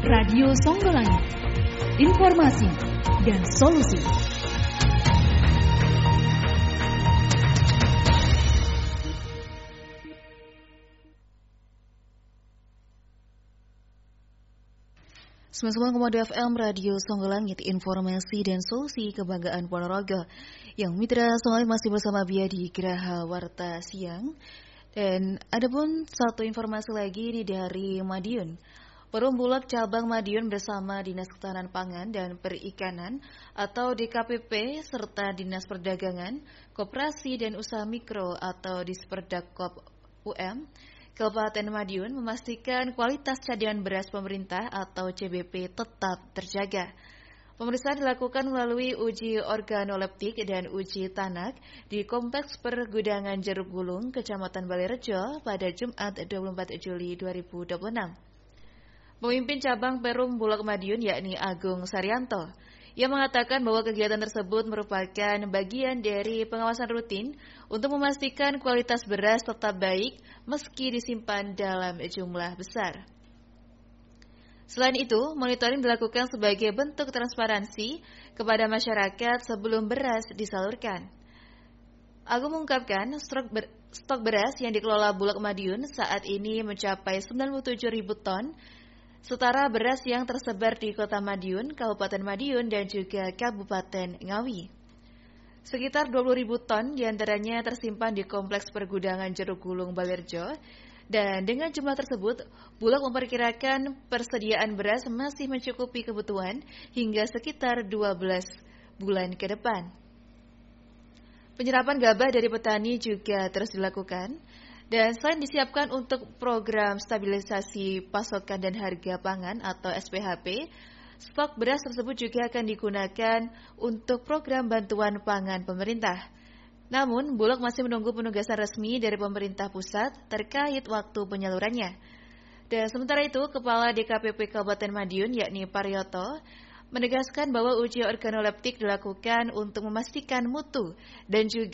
Radio Songgolangit, informasi dan solusi. Semua FM Radio Songgolangit, informasi dan solusi kebanggaan Ponorogo. Yang mitra semuanya masih bersama Bia di Geraha Warta Siang. Dan ada pun satu informasi lagi ini dari Madiun. Perum Bulog Cabang Madiun bersama Dinas Ketahanan Pangan dan Perikanan atau DKPP serta Dinas Perdagangan, Koperasi dan Usaha Mikro atau Disperdakop UM Kabupaten Madiun memastikan kualitas cadangan beras pemerintah atau CBP tetap terjaga. Pemeriksaan dilakukan melalui uji organoleptik dan uji tanak di Kompleks Pergudangan Jeruk Gulung, Kecamatan Balerejo pada Jumat 24 Juli 2026. Pemimpin cabang Perum Bulog Madiun yakni Agung Saryanto yang mengatakan bahwa kegiatan tersebut merupakan bagian dari pengawasan rutin untuk memastikan kualitas beras tetap baik meski disimpan dalam jumlah besar. Selain itu, monitoring dilakukan sebagai bentuk transparansi kepada masyarakat sebelum beras disalurkan. Agung mengungkapkan stok beras yang dikelola Bulog Madiun saat ini mencapai 97.000 ton, setara beras yang tersebar di Kota Madiun, Kabupaten Madiun, dan juga Kabupaten Ngawi. Sekitar 20.000 ton diantaranya tersimpan di Kompleks Pergudangan Jeruk Gulung Balerejo, dan dengan jumlah tersebut, Bulog memperkirakan persediaan beras masih mencukupi kebutuhan hingga sekitar 12 bulan ke depan. Penyerapan gabah dari petani juga terus dilakukan. Dan selain disiapkan untuk program stabilisasi pasokan dan harga pangan atau SPHP, stok beras tersebut juga akan digunakan untuk program bantuan pangan pemerintah. Namun, Bulog masih menunggu penugasan resmi dari pemerintah pusat terkait waktu penyalurannya. Dan sementara itu, Kepala DKPP Kabupaten Madiun yakni Paryoto menegaskan bahwa uji organoleptik dilakukan untuk memastikan mutu dan juga